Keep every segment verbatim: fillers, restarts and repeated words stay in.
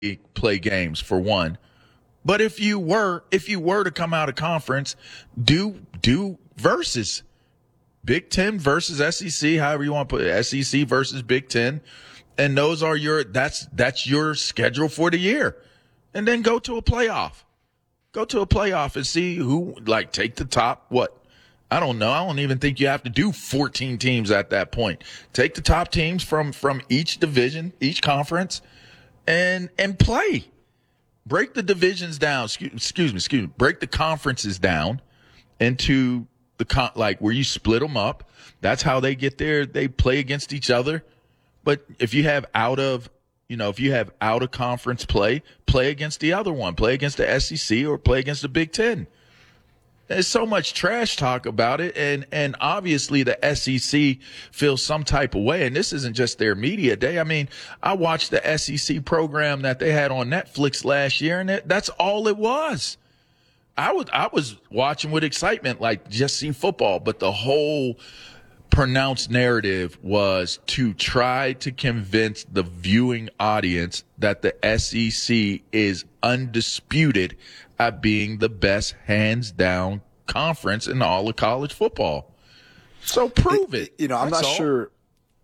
play games for one. But if you were, if you were to come out of conference, do, do versus Big Ten versus S E C, however you want to put it, S E C versus Big Ten. And those are your, that's, that's your schedule for the year. And then go to a playoff. Go to a playoff and see who, like, take the top, what? I don't know. I don't even think you have to do fourteen teams at that point. Take the top teams from, from each division, each conference, and, and play. Break the divisions down. Excuse, excuse me, excuse me. Break the conferences down into the, con- like, where you split them up. That's how they get there. They play against each other. But if you have out of, you know, if you have out of conference play, play against the other one. Play against the S E C or play against the Big Ten. There's so much trash talk about it, and and obviously the S E C feels some type of way, and this isn't just their media day. I mean, I watched the S E C program that they had on Netflix last year, and it, that's all it was. I was I was watching with excitement, like just see football, but the whole pronounced narrative was to try to convince the viewing audience that the S E C is undisputed at being the best hands down conference in all of college football. So prove it. it you know, I'm That's not all. sure.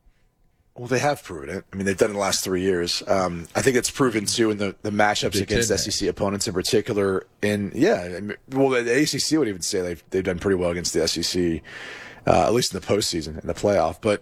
Well, they have proven it. I mean, they've done it in the last three years. Um, I think it's proven too in the, the matchups Big against Ten, S E C opponents in particular. And yeah, I mean, well, the A C C would even say they've they've done pretty well against the S E C, uh, at least in the postseason, in the playoff. But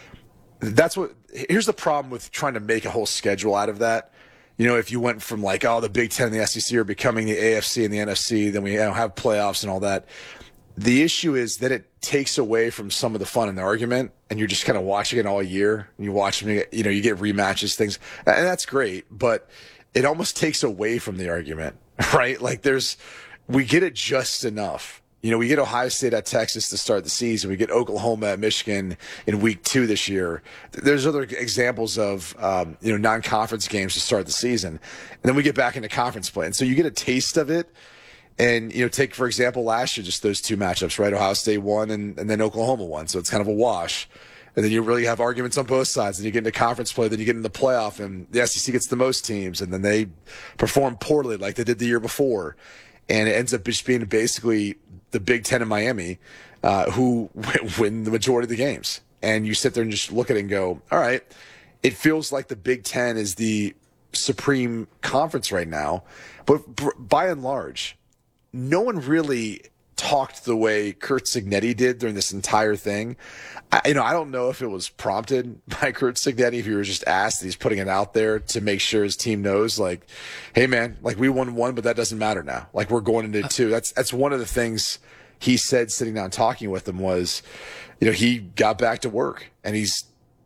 that's what. Here's the problem with trying to make a whole schedule out of that. You know, if you went from like, oh, the Big Ten and the S E C are becoming the A F C and the N F C, then we you know, have playoffs and all that. The issue is that it takes away from some of the fun in the argument, and you're just kind of watching it all year. And you watch them, you know, you get rematches, things, and that's great. But it almost takes away from the argument, right? Like there's, we get it just enough. You know, we get Ohio State at Texas to start the season. We get Oklahoma at Michigan in week two this year. There's other examples of, um, you know, non-conference games to start the season. And then we get back into conference play. And so you get a taste of it. And, you know, take, for example, last year, just those two matchups, right? Ohio State won and, and then Oklahoma won. So it's kind of a wash. And then you really have arguments on both sides. Then you get into conference play. Then you get into the playoff. And the S E C gets the most teams. And then they perform poorly like they did the year before. And it ends up just being basically the Big Ten in Miami uh, who win the majority of the games. And you sit there and just look at it and go, all right, it feels like the Big Ten is the supreme conference right now. But by and large, no one really talked the way Curt Cignetti did during this entire thing. I, you know, I don't know if it was prompted by Curt Cignetti, if he was just asked, he's putting it out there to make sure his team knows, like, hey man, like we won one, but that doesn't matter now. Like we're going into two. That's, that's one of the things he said sitting down talking with them was, you know, he got back to work and he's,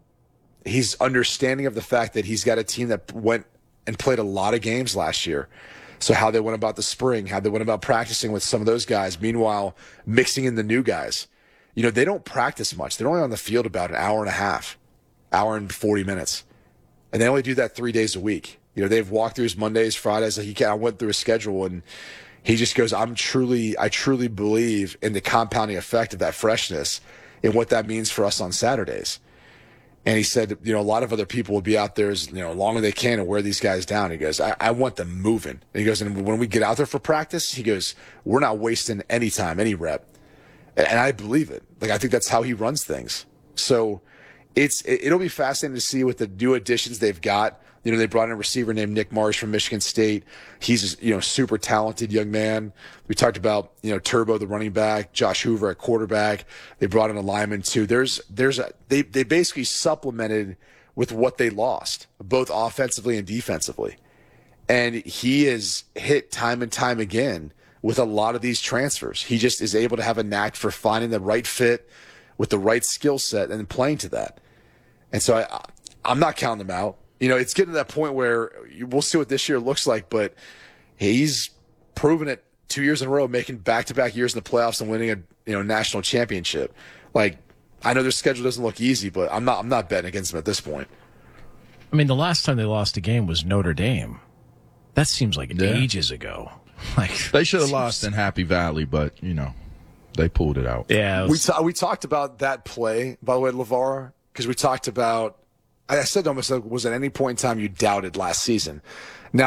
he's understanding of the fact that he's got a team that went and played a lot of games last year. So how they went about the spring, how they went about practicing with some of those guys, meanwhile mixing in the new guys. You know, they don't practice much. They're only on the field about an hour and a half, hour and forty minutes. And they only do that three days a week. You know, they've walked through his Mondays, Fridays. He I went through his schedule and he just goes, I'm truly, I truly believe in the compounding effect of that freshness and what that means for us on Saturdays. And he said, you know, a lot of other people will be out there as, you know, long as they can and wear these guys down. He goes, I, I want them moving. And he goes, and when we get out there for practice, he goes, we're not wasting any time, any rep. And I believe it. Like, I think that's how he runs things. So it's, it'll be fascinating to see what the new additions they've got. You know, they brought in a receiver named Nick Marsh from Michigan State. He's, you know, super talented young man. We talked about, you know, Turbo, the running back, Josh Hoover at quarterback. They brought in a lineman too. There's, there's a, they, they basically supplemented with what they lost, both offensively and defensively. And he has hit time and time again with a lot of these transfers. He just is able to have a knack for finding the right fit with the right skill set and playing to that. And so I, I'm not counting them out. You know, it's getting to that point where we'll see what this year looks like, but he's proven it two years in a row, making back-to-back years in the playoffs and winning a you know national championship. Like, I know their schedule doesn't look easy, but I'm not I'm not betting against them at this point. I mean, the last time they lost a game was Notre Dame. That seems like yeah. ages ago. Like they should have lost in Happy Valley, but you know, they pulled it out. Yeah, it was... we ta- we talked about that play, by the way, LeVar, because we talked about I said almost like, was at any point in time you doubted last season?